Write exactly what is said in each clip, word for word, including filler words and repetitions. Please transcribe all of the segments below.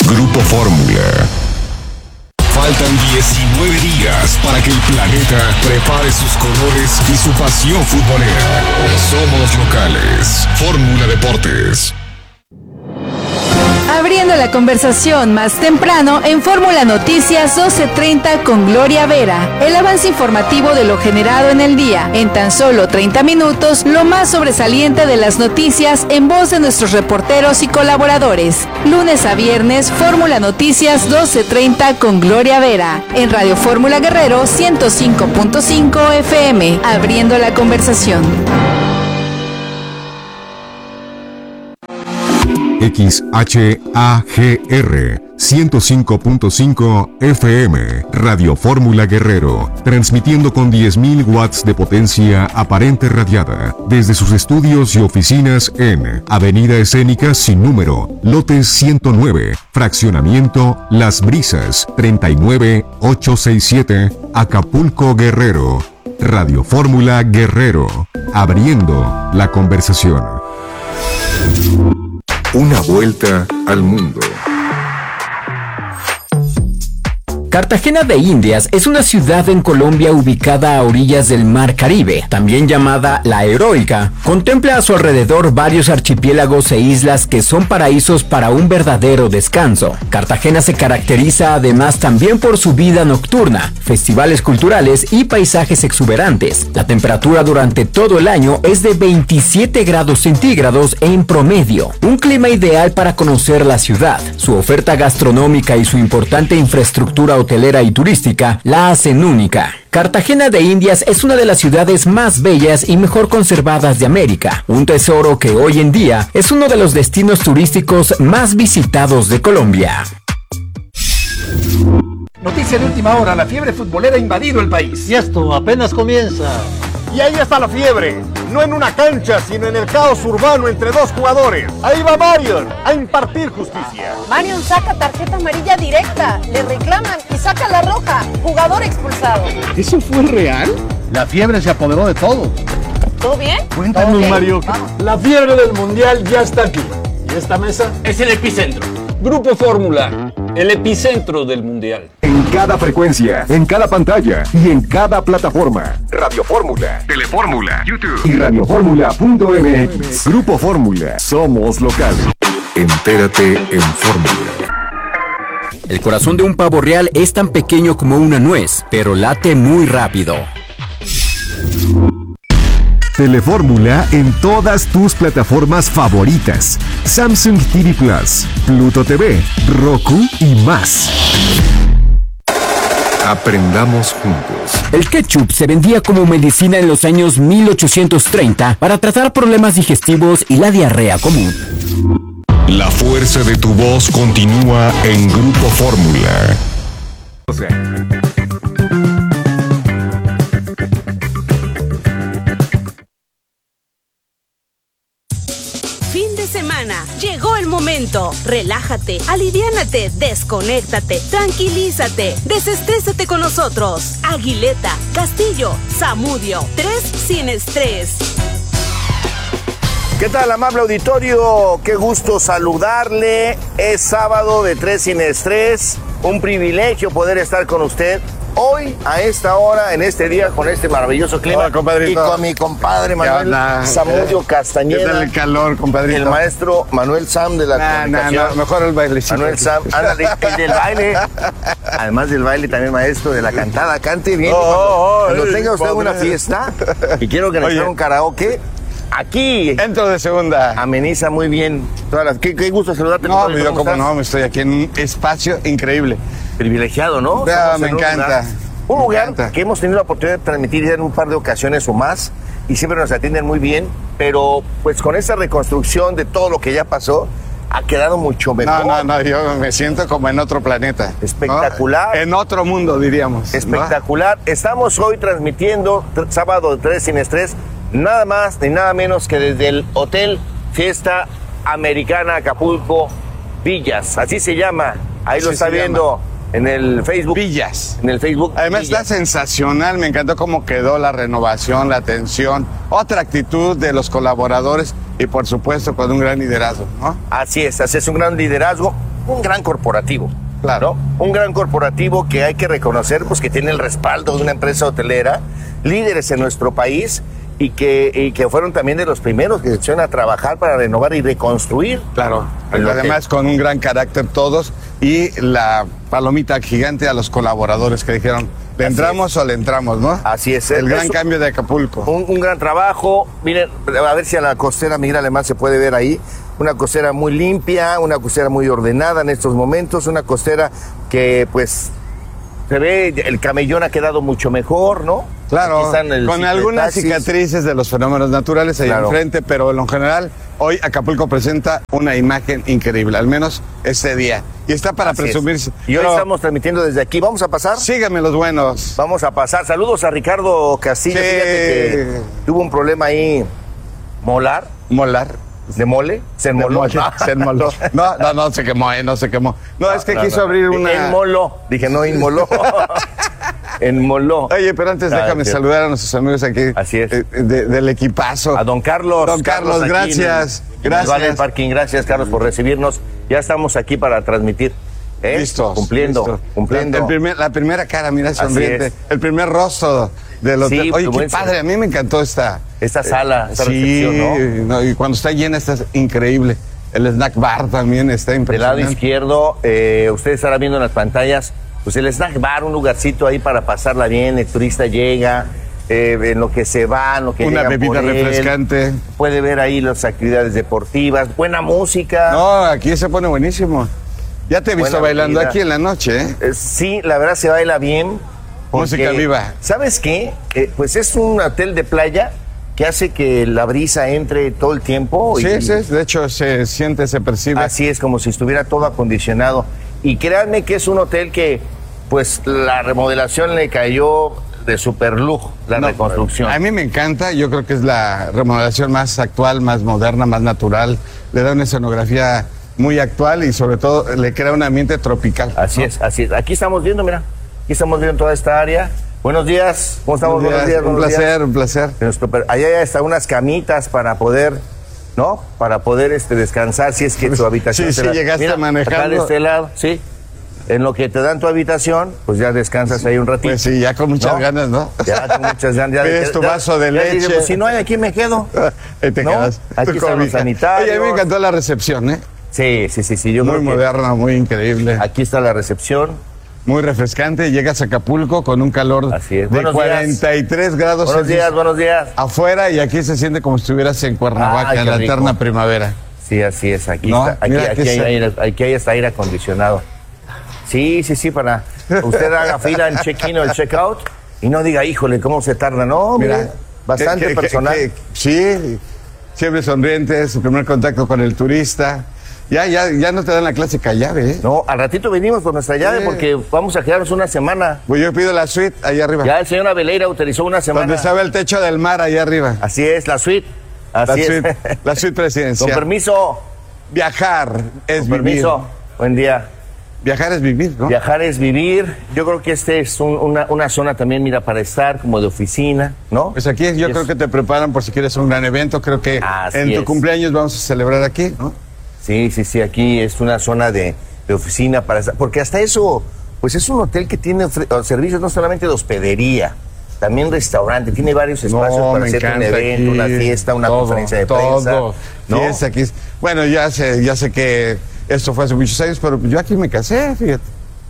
Grupo Fórmula. Faltan diecinueve días para que el planeta prepare sus colores y su pasión futbolera. Somos locales. Fórmula Deportes. Abriendo la conversación más temprano en Fórmula Noticias doce treinta con Gloria Vera. El avance informativo de lo generado en el día. En tan solo treinta minutos, lo más sobresaliente de las noticias en voz de nuestros reporteros y colaboradores. Lunes a viernes, Fórmula Noticias doce treinta con Gloria Vera. En Radio Fórmula Guerrero ciento cinco punto cinco F M. Abriendo la conversación. X H A G R ciento cinco punto cinco F M, Radio Fórmula Guerrero, transmitiendo con diez mil watts de potencia aparente radiada desde sus estudios y oficinas en Avenida Escénica sin número, lote ciento nueve, fraccionamiento Las Brisas, treinta y nueve ochocientos sesenta y siete, Acapulco, Guerrero. Radio Fórmula Guerrero, abriendo la conversación. Una vuelta al mundo. Cartagena de Indias es una ciudad en Colombia ubicada a orillas del Mar Caribe, también llamada La Heroica. Contempla a su alrededor varios archipiélagos e islas que son paraísos para un verdadero descanso. Cartagena se caracteriza además también por su vida nocturna, festivales culturales y paisajes exuberantes. La temperatura durante todo el año es de veintisiete grados centígrados en promedio, un clima ideal para conocer la ciudad. Su oferta gastronómica y su importante infraestructura hotelera y turística la hacen única. Cartagena de Indias es una de las ciudades más bellas y mejor conservadas de América, un tesoro que hoy en día es uno de los destinos turísticos más visitados de Colombia. Noticia de última hora, la fiebre futbolera ha invadido el país. Y esto apenas comienza. Y ahí está la fiebre, no en una cancha, sino en el caos urbano entre dos jugadores. Ahí va Marion a impartir justicia. Marion saca tarjeta amarilla directa, le reclaman y saca la roja, jugador expulsado. ¿Eso fue real? La fiebre se apoderó de todo. ¿Todo bien? Cuéntanos, okay, Mario. Vamos. La fiebre del mundial ya está aquí. Y esta mesa es el epicentro. Grupo Fórmula, el epicentro del mundial. En cada frecuencia, en cada pantalla y en cada plataforma. Radio Fórmula, Telefórmula, YouTube y radio fórmula punto m x. Grupo Fórmula, somos locales. Entérate en Fórmula. El corazón de un pavo real es tan pequeño como una nuez, pero late muy rápido. Telefórmula en todas tus plataformas favoritas. Samsung T V Plus, Pluto T V, Roku y más. Aprendamos juntos. El ketchup se vendía como medicina en los años mil ochocientos treinta para tratar problemas digestivos y la diarrea común. La fuerza de tu voz continúa en Grupo Fórmula. O sea. Fin de semana, llegó el momento. Relájate, aliviánate, desconéctate, tranquilízate, desestrésate con nosotros. Aguileta, Castillo, Zamudio, tres sin estrés. ¿Qué tal, amable auditorio? Qué gusto saludarle. Es sábado de tres sin estrés. Un privilegio poder estar con usted hoy, a esta hora, en este día, con este maravilloso clima. Hola, compadrito. Y con mi compadre Manuel Zamudio Castañeda. ¿Qué tal el calor, compadrito? El maestro Manuel Sam de la nah, comunicación. Nah, nah, mejor el bailecito. Manuel Sam, ándale, el del baile. Además del baile, también maestro de la cantada. Cante bien. Oh, oh, oh, cuando hey, tenga usted padre. Una fiesta y quiero que nos haga un karaoke, aquí. Entro de segunda. Ameniza muy bien todas las... Qué, qué gusto saludarte. No, yo como no, me estoy aquí en un espacio increíble. Privilegiado, ¿no? Ya, me encanta. Un lugar que hemos tenido la oportunidad de transmitir ya en un par de ocasiones o más y siempre nos atienden muy bien, pero pues con esa reconstrucción de todo lo que ya pasó, ha quedado mucho mejor. No, no, no, yo me siento como en otro planeta. Espectacular. ¿No? En otro mundo, diríamos. Espectacular. ¿No? Estamos hoy transmitiendo sábado de tres sin estrés, nada más ni nada menos que desde el Hotel Fiesta Americana Acapulco Villas, así se llama, ahí lo está viendo en el Facebook. Villas. En el Facebook. Además Villas. Está sensacional, me encantó cómo quedó la renovación, la atención, otra actitud de los colaboradores y por supuesto con un gran liderazgo, ¿no? Así es, así es un gran liderazgo. un gran corporativo. Claro. ¿No? Un gran corporativo que hay que reconocer, pues que tiene el respaldo de una empresa hotelera, líderes en nuestro país y que, y que fueron también de los primeros que se echaron a trabajar para renovar y reconstruir. Claro. El Además hotel. con un gran carácter todos y la palomita gigante a los colaboradores que dijeron, ¿le Así entramos es. o le entramos, no? Así es. El Es gran un- cambio de Acapulco. Un, un gran trabajo. Miren, a ver si a la costera Miguel Alemán se puede ver ahí. Una costera muy limpia, una costera muy ordenada en estos momentos, una costera que pues se ve, el camellón ha quedado mucho mejor, ¿no? Aquí Claro, están el con algunas cicletaxis. cicatrices de los fenómenos naturales ahí Claro. enfrente, pero en lo general, hoy Acapulco presenta una imagen increíble, al menos este día. Y está para Así es. presumirse. Y hoy Pero estamos transmitiendo desde aquí. ¿Vamos a pasar? síganme los buenos. Vamos a pasar. Saludos a Ricardo Castillo. Sí. Fíjate que tuvo un problema ahí molar, Molar. de mole. Se enmoló. De mole, se enmoló. No, no, no se quemó, eh, no se quemó. No, es que No, quiso no. abrir una... Enmoló. Dije, no, inmoló. Enmoló. Oye, pero antes Ah, déjame sí. saludar a nuestros amigos aquí. Así es. eh, de- del equipazo. A don Carlos. Don Carlos, aquí gracias. en el- en el Gracias. Valle Parking, gracias, Carlos, por recibirnos. Ya estamos aquí para transmitir. ¿eh? Listos. Cumpliendo, listos. cumpliendo. La, el primer- la primera cara, mira, Así sonriente. es. El primer rostro del hotel. Sí, Oye, tu qué buen padre. ser. A mí me encantó esta... Esta sala, esta sí, recepción, ¿no? no, y cuando está llena está increíble. El snack bar también está Del lado impresionante. izquierdo, eh, ustedes estarán viendo en las pantallas, pues el snack bar, un lugarcito ahí para pasarla bien, el turista llega, eh, en lo que se va, en lo que Una llegan bebida por él. refrescante. Puede ver ahí las actividades deportivas, buena música. No, aquí se pone buenísimo. Ya te he visto Buena bailando bebida. aquí en la noche, ¿eh? Eh, Sí, la verdad se baila bien. porque, Música viva. ¿Sabes qué? Eh, pues es un hotel de playa que hace que la brisa entre todo el tiempo. Sí, y- sí, de hecho se siente, se percibe. Así es, como si estuviera todo acondicionado. Y créanme que es un hotel que, pues, la remodelación le cayó de super lujo, la No, reconstrucción. A mí me encanta, yo creo que es la remodelación más actual, más moderna, más natural. Le da una escenografía muy actual y sobre todo le crea un ambiente tropical. Así ¿no? es, así es. Aquí estamos viendo, mira, aquí estamos viendo toda esta área. Buenos días, ¿cómo estamos? Buenos días, un buenos días. placer, un placer. Nuestro per- Allá ya están unas camitas para poder, ¿no? Para poder este, descansar si es que tu habitación... Sí, se sí, la- llegaste Mira, manejando. acá de este lado, sí. En lo que te dan tu habitación, pues ya descansas ahí un ratito. Pues sí, ya con muchas ¿No? ganas, ¿no? Ya con muchas ganas. Ya, Pides ya- tu ya- vaso de ya leche. dices, pues, si no hay, aquí me quedo. Ahí te ¿No? quedas. Aquí tu están los cobija. sanitarios. Oye, a mí me encantó la recepción, ¿eh? Sí, sí, sí, sí. Yo Muy creo que moderna, muy increíble. aquí está la recepción. Muy refrescante. Llegas a Acapulco con un calor Así es. de Buenos días. cuarenta y tres grados Buenos Celsius días, buenos días. afuera y aquí se siente como si estuvieras en Cuernavaca, Ay, en qué la rico. eterna primavera. Sí, así es. Aquí No, está. Aquí, mira, aquí, qué hay, se- aire- aquí hay hasta aire acondicionado. Sí, sí, sí, para usted haga fila en check-in o el check-out y no diga, híjole, cómo se tarda. No, mira, Mira, bastante que- que- personal. que- sí, siempre sonriente, su primer contacto con el turista. Ya, ya, ya no te dan la clásica llave, ¿eh? No, al ratito venimos por nuestra llave Sí. porque vamos a quedarnos una semana. Pues yo pido la suite allá arriba. Ya el señor Abeleira autorizó una semana. donde estaba el techo del mar allá arriba. Así es, la suite. La Así es. suite, la suite Con presidencial. permiso. Viajar es Con vivir. permiso. Buen día. Viajar es vivir, ¿no? Viajar es vivir. Yo creo que este es un- una, una zona también, mira, para estar como de oficina, ¿no? Pues aquí yo Es- creo que te preparan por si quieres un gran evento. Creo que Así en tu es. cumpleaños vamos a celebrar aquí, ¿no? Sí, sí, sí, aquí es una zona de, de oficina para estar. Porque hasta eso, pues es un hotel que tiene ofre- servicios no solamente de hospedería, también restaurante, tiene varios espacios No, para me hacer un encanta evento, aquí. una fiesta, una Todo, conferencia de todo. prensa. ¿no? Fiesta aquí. Bueno, ya sé, ya sé que esto fue hace muchos años, pero yo aquí me casé, fíjate.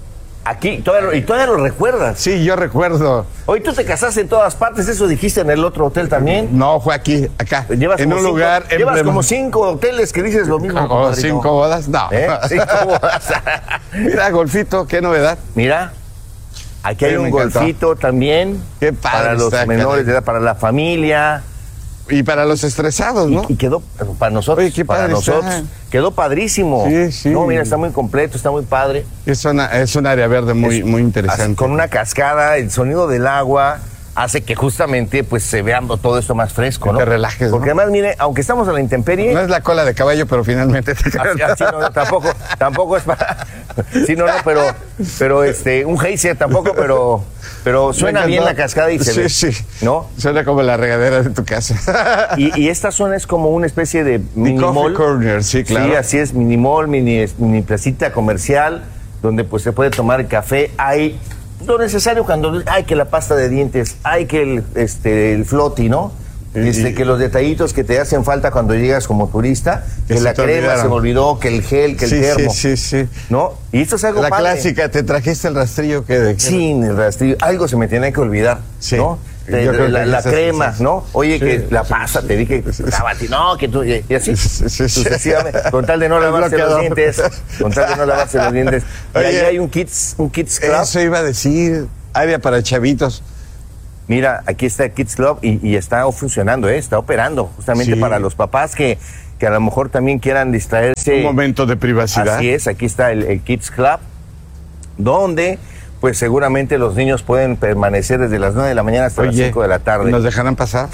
Aquí, todavía lo- y todavía lo recuerdas. Sí, yo recuerdo. Hoy tú te casaste en todas partes, eso dijiste en el otro hotel también. No, fue aquí, acá. Llevas en como un cinco- lugar Llevas emblema- como cinco hoteles que dices lo mismo. ¿O compadrito. cinco bodas? No. ¿Eh? Cinco bodas. Mira, golfito, qué novedad. Mira, aquí hay Sí, me un encantó. golfito también. Qué padre para los está, menores caray. de edad, para la familia. Y para los estresados, ¿no? Y, y quedó para nosotros, Oye, qué para padre nosotros, está. quedó padrísimo. Sí, sí. No, mira, está muy completo, está muy padre. Es, una, es un área verde muy, Es- muy así, interesante. con una cascada, el sonido del agua hace que justamente pues se vea todo esto más fresco, ¿no? Te relajes, Porque ¿no? además, mire, aunque estamos a la intemperie, No es la cola de caballo, pero finalmente te así, así no, tampoco, tampoco es para, Sí, no, no, pero, pero este, un geyser tampoco, pero, pero suena bien la cascada y se sí, ve. Sí, sí. ¿No? Suena como la regadera de tu casa. Y, y esta zona es como una especie de mini mall. Corner, sí, claro. Sí, así es, mini mall, mini, mini placita comercial, donde pues se puede tomar café. Hay lo necesario cuando hay que la pasta de dientes, hay que el, este, el floti, ¿no? Este, que los detallitos que te hacen falta cuando llegas como turista, que, que la crema olvidaron. Se me olvidó, que el gel, que el sí, termo. Sí, sí, sí. ¿No? Y esto es algo La padre. clásica, ¿te trajiste el rastrillo que de Sí, el rastrillo. Algo se me tiene que olvidar, sí. ¿no? De, de, la, la crema, sí, ¿no? Oye, sí, que sí, la pasta, sí, te dije, sí, sí. No, que tú, y así, sí, sí, sucesivamente, con tal de no lavarse los dientes, con tal de no lavarse los dientes. Y ahí hay un kids, un kids club. Eso iba a decir, área para chavitos. Mira, aquí está el Kids Club y, y está funcionando, ¿eh? Está operando, justamente sí. Para los papás que, que a lo mejor también quieran distraerse. Un momento de privacidad. Así es, aquí está el, el Kids Club, donde pues seguramente los niños pueden permanecer desde las nueve de la mañana hasta Oye, las cinco de la tarde. ¿Nos dejarán pasar?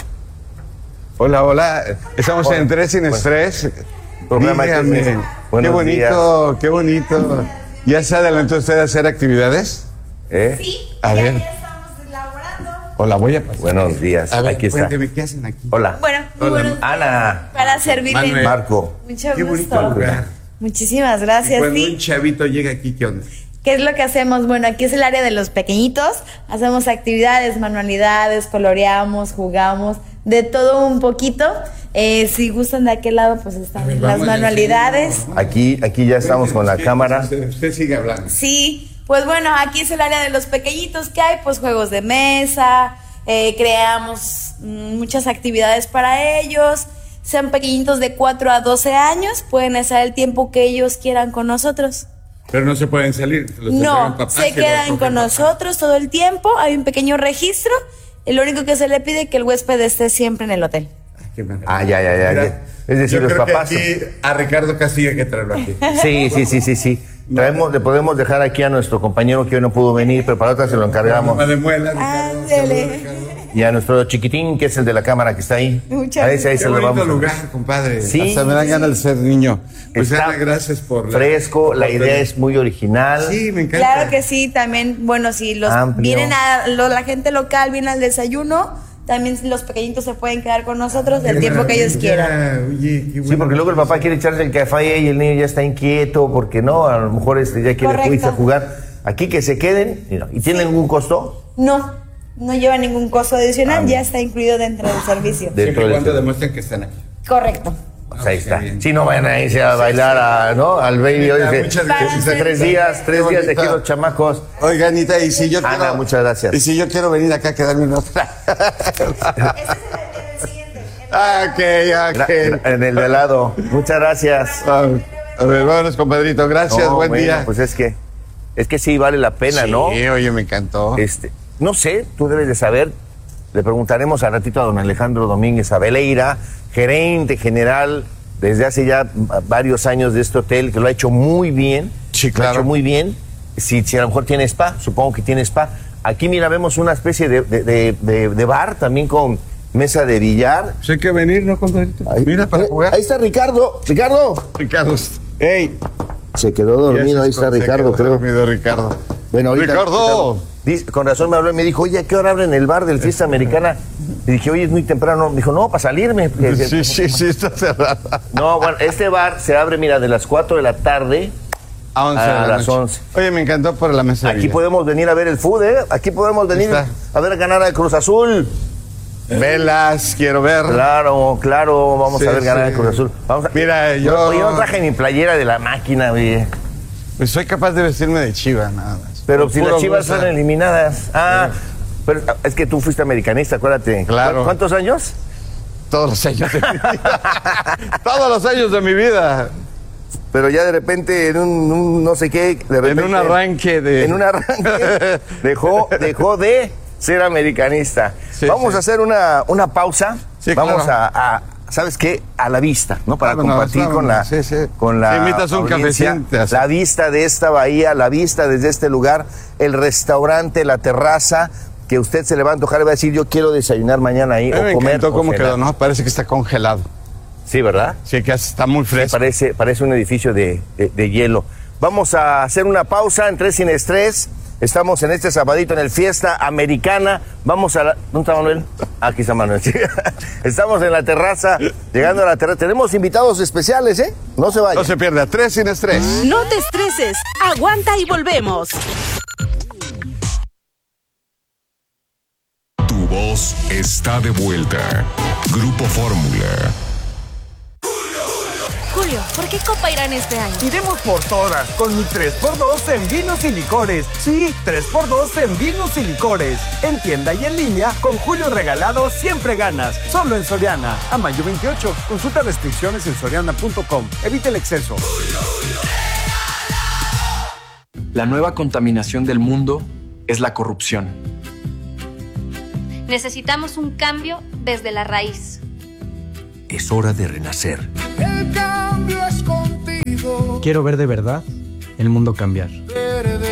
Hola, hola, estamos hola. en Tres Sin bueno, Estrés. Dígame, qué bonito, días. Qué bonito. ¿Ya se adelantó usted a hacer actividades? ¿Eh? Sí, a ya, ver. ya estamos elaborando. Hola, voy a pasar. Buenos días, a ver, aquí está. Cuénteme, ¿qué hacen aquí? Hola. Bueno, muy Hola. buenos Ana. Para servirle. Manuel. Marco. Mucho qué gusto. bonito lugar. Muchísimas gracias. Y cuando sí. un chavito llega aquí, ¿qué onda? ¿Qué es lo que hacemos? Bueno, aquí es el área de los pequeñitos. Hacemos actividades, manualidades, coloreamos, jugamos, de todo un poquito. Eh, si gustan de aquel lado, pues están las Vamos manualidades. Aquí, aquí ya estamos con la usted, cámara. Usted, usted sigue hablando. Sí. Pues bueno, aquí es el área de los pequeñitos que hay, pues juegos de mesa, eh, creamos mm, muchas actividades para ellos. Sean pequeñitos de cuatro a doce años, pueden estar el tiempo que ellos quieran con nosotros. Pero no se pueden salir. Los no, papás, se quedan con nosotros todo el tiempo, hay un pequeño registro, y lo único que se le pide es que el huésped esté siempre en el hotel. Ah, ya, ya, ya. Mira, es decir, yo los creo papás. Que aquí a Ricardo Castillo hay que traerlo aquí. Sí, sí, sí, sí, sí. Traemos, le podemos dejar aquí a nuestro compañero que hoy no pudo venir, pero para otra se lo encargamos. De muela, Ricardo, Ándele. Y a nuestro chiquitín, que es el de la cámara que está ahí. Muchas a ese ahí Qué se lo vamos. lugar, compadre. Sí. Hasta me dan ganas de ser niño. Pues está Ana, gracias por la, fresco, por la la idea es muy original. Sí, me encanta. Claro que sí, también, bueno, si los Amplio. vienen a lo, la gente local viene al desayuno, también los pequeñitos se pueden quedar con nosotros el tiempo que ellos quieran. Oye, qué bueno. Sí, porque luego el papá quiere echarse el café y el niño ya está inquieto, porque no, a lo mejor este ya quiere irse a jugar. Aquí que se queden, y, no. ¿Y tiene sí. algún costo? No, no lleva ningún costo adicional, ah, ya está incluido dentro del servicio. Siempre y cuando demuestren que están aquí. Correcto. Pues ahí está. Si sí, no vayan a irse a bailar a, ¿no? al baby. Oiga, Oye, muchas gracias. Tres días, tres días de aquí los chamacos. Oiga, Anita, y si yo Ana, quiero... muchas gracias. Y si yo quiero venir acá a quedarme en otra... Ah, ok, ok. En el de lado. Muchas gracias. A ver, vámonos, compadrito. Gracias, no, buen bueno, día. Pues es que, es que sí vale la pena, sí, ¿no? Sí, oye, me encantó. Este, no sé, tú debes de saber. Le preguntaremos al ratito a don Alejandro Domínguez Abeleira, gerente general desde hace ya varios años de este hotel, que lo ha hecho muy bien. Sí, claro. Lo ha hecho muy bien. Si, si a lo mejor tiene spa, supongo que tiene spa. Aquí, mira, vemos una especie de, de, de, de, de bar también con mesa de billar. Pues hay que venir, ¿no, compadrito? Ahí, mira, para jugar. Ahí está Ricardo. Ricardo. Ricardo. Ey. Se quedó dormido, ahí está Ricardo, creo. dormido Ricardo. Bueno, ahorita, Ricardo. Dice, con razón me habló y me dijo, oye, ¿a qué hora abren el bar del Fiesta Americana? Y dije, oye, es muy temprano. Me dijo, no, para salirme. Sí, sí, sí, está cerrado. No, bueno, este bar se abre, mira, de las cuatro de la tarde a, once a de la las noche. once. Oye, me encantó por la mesa. Aquí podemos venir a ver el food, ¿eh? Aquí podemos venir a ver ganar al Cruz Azul. Velas, quiero ver. Claro, claro, vamos sí, a ver ganar sí. al Cruz Azul. Vamos a... Mira, yo... No, yo no traje mi playera de la máquina, oye. Pues soy capaz de vestirme de Chiva, nada más. Pero si las Chivas gusta. son eliminadas. Ah, sí. Pero es que tú fuiste americanista, acuérdate. Claro. ¿Cuántos años? Todos los años de mi vida. Todos los años de mi vida. Pero ya de repente, en un, un no sé qué... De repente, en un arranque de... En un arranque dejó, dejó de ser americanista. Sí, Vamos sí. a hacer una, una pausa. Sí, Vamos claro. a, a... ¿Sabes qué? A la vista, ¿no? Para vámonos, compartir vámonos. con la... Sí, sí. Con la sí, invitas un cafecito. La vista de esta bahía, la vista desde este lugar, el restaurante, la terraza, que usted se le va a antojar y va a decir, yo quiero desayunar mañana ahí, me o comer, encantó o cómo cenar. quedó, ¿no? Parece que está congelado. Sí, ¿verdad? Sí, que está muy fresco. Sí, parece, parece un edificio de, de, de hielo. Vamos a hacer una pausa en Tres Sin Estrés. Estamos en este sabadito en el Fiesta Americana. Vamos a la... ¿Dónde está Manuel? Aquí está Manuel. Estamos en la terraza, llegando a la terraza. Tenemos invitados especiales, ¿eh? No se vayan. No se pierda, Tres Sin Estrés. No te estreses, aguanta y volvemos. Tu voz está de vuelta. Grupo Fórmula. Julio, ¿por qué Copa Irán este año? Iremos por todas, con mi tres por dos en vinos y licores. Sí, tres por dos en vinos y licores. En tienda y en línea, con Julio regalado siempre ganas. Solo en Soriana. A mayo veintiocho. Consulta restricciones en soriana punto com. Evita el exceso. La nueva contaminación del mundo es la corrupción. Necesitamos un cambio desde la raíz. Es hora de renacer. El cambio es contigo. Quiero ver de verdad el mundo cambiar.